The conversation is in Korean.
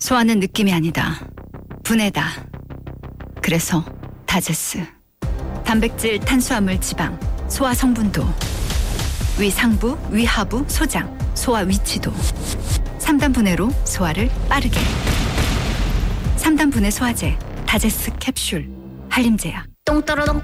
소화는 느낌이 아니다. 분해다. 그래서 다제스. 단백질, 탄수화물, 지방, 소화 성분도, 위 상부, 위 하부, 소장, 소화 위치도. 3단 분해로 소화를 빠르게. 3단 분해 소화제, 다제스 캡슐, 한림제약. 똥 떨어덩